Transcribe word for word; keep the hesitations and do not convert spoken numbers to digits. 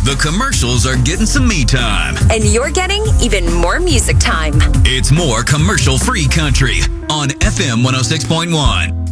The commercials are getting some me time. And you're getting even more music time. It's more commercial-free country on F M one oh six point one.